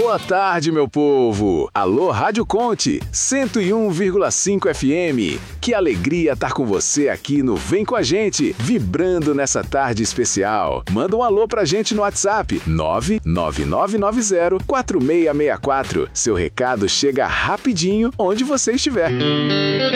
Boa tarde, meu povo! Alô, Rádio Conte, 101,5 FM. Que alegria estar com você aqui no Vem Com a Gente, vibrando nessa tarde especial. Manda um alô pra gente no WhatsApp, 99990-4664. Seu recado chega rapidinho onde você estiver.